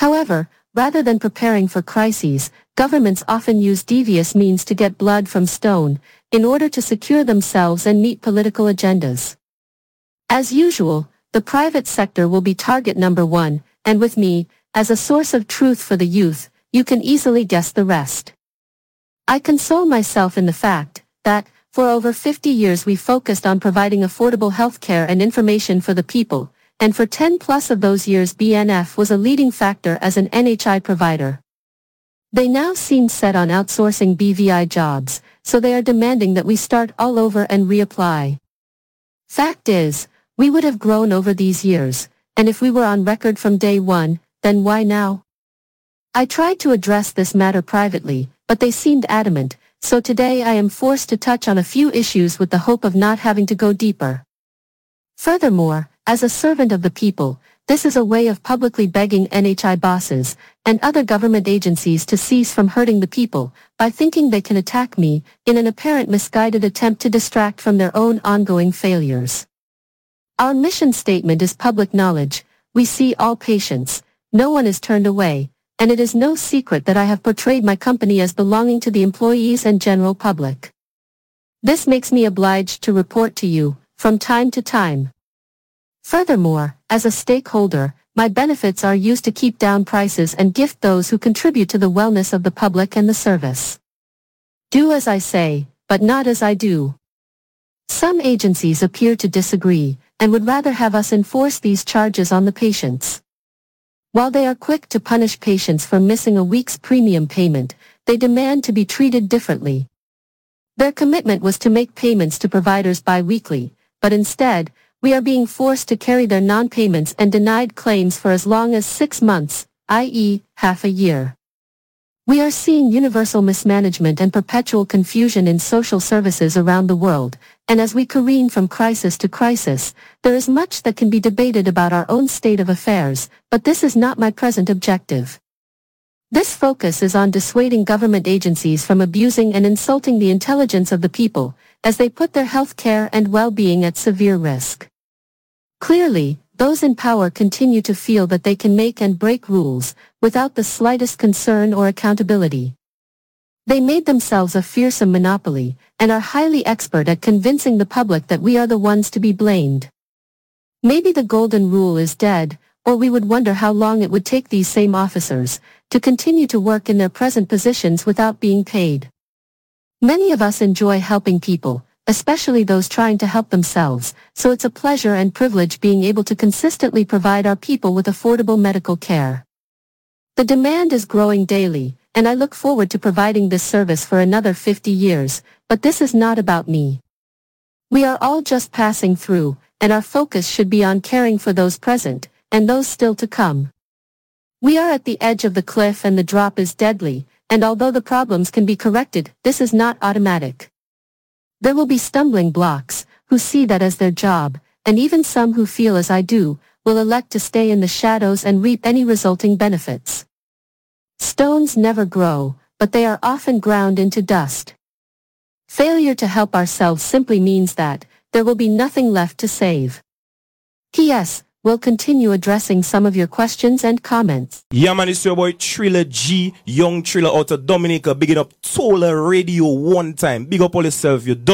However, rather than preparing for crises, governments often use devious means to get blood from stone, in order to secure themselves and meet political agendas. As usual, the private sector will be target number one, and with me, as a source of truth for the youth, you can easily guess the rest. I console myself in the fact that, for over 50 years we focused on providing affordable healthcare and information for the people, and for 10 plus of those years BNF was a leading factor as an NHI provider. They now seem set on outsourcing BVI jobs, so they are demanding that we start all over and reapply. Fact is, we would have grown over these years, and if we were on record from day one, then why now? I tried to address this matter privately, but they seemed adamant, so today I am forced to touch on a few issues with the hope of not having to go deeper. Furthermore, as a servant of the people, this is a way of publicly begging NHI bosses and other government agencies to cease from hurting the people by thinking they can attack me in an apparent misguided attempt to distract from their own ongoing failures. Our mission statement is public knowledge. We see all patients, no one is turned away, and it is no secret that I have portrayed my company as belonging to the employees and general public. This makes me obliged to report to you, from time to time. Furthermore, as a stakeholder, my benefits are used to keep down prices and gift those who contribute to the wellness of the public and the service. Do as I say, but not as I do. Some agencies appear to disagree, and would rather have us enforce these charges on the patients. While they are quick to punish patients for missing a week's premium payment, they demand to be treated differently. Their commitment was to make payments to providers bi-weekly, but instead, we are being forced to carry their non-payments and denied claims for as long as 6 months, i.e., half a year. We are seeing universal mismanagement and perpetual confusion in social services around the world, and as we careen from crisis to crisis, there is much that can be debated about our own state of affairs, but this is not my present objective. This focus is on dissuading government agencies from abusing and insulting the intelligence of the people, as they put their health care and well-being at severe risk. Clearly, those in power continue to feel that they can make and break rules, without the slightest concern or accountability. They made themselves a fearsome monopoly, and are highly expert at convincing the public that we are the ones to be blamed. Maybe the golden rule is dead, or we would wonder how long it would take these same officers to continue to work in their present positions without being paid. Many of us enjoy helping people, especially those trying to help themselves, so it's a pleasure and privilege being able to consistently provide our people with affordable medical care. The demand is growing daily, and I look forward to providing this service for another 50 years, but this is not about me. We are all just passing through, and our focus should be on caring for those present, and those still to come. We are at the edge of the cliff and the drop is deadly, and although the problems can be corrected, this is not automatic. There will be stumbling blocks, who see that as their job, and even some who feel as I do, will elect to stay in the shadows and reap any resulting benefits. Stones never grow, but they are often ground into dust. Failure to help ourselves simply means that there will be nothing left to save. P.S. We'll continue addressing some of your questions and comments. Yeah man, it's your boy Triller G, young Triller out of Dominica, bigging up Tola Radio one time. Big up all yourself, you